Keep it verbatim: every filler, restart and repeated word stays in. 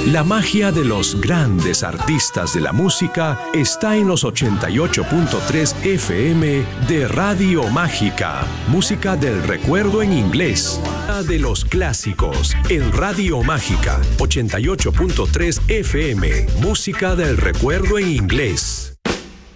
La magia de los grandes artistas de la música está en los ochenta y ocho punto tres F M de Radio Mágica. Música del recuerdo en inglés. De los clásicos en Radio Mágica. ochenta y ocho punto tres F M. Música del recuerdo en inglés.